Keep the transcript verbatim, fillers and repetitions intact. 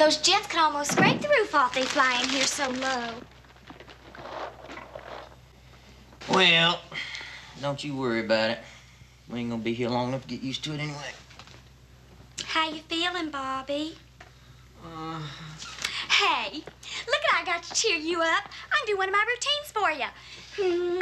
Those jets can almost scrape the roof off. They fly in here so low. Well, don't you worry about it. We ain't gonna be here long enough to get used to it anyway. How you feeling, Bobby? Uh... Hey, look what I got to cheer you up. I can do one of my routines for you.